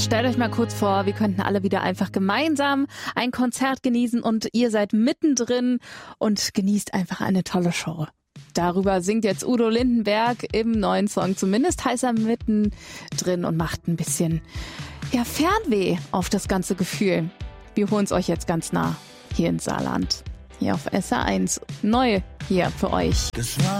stellt euch mal kurz vor, wir könnten alle wieder einfach gemeinsam ein Konzert genießen und ihr seid mittendrin und genießt einfach eine tolle Show. Darüber singt jetzt Udo Lindenberg im neuen Song. Zumindest heißt er mittendrin und macht ein bisschen Fernweh auf das ganze Gefühl. Wir holen es euch jetzt ganz nah hier in Saarland. Hier auf SR1. Neu hier für euch.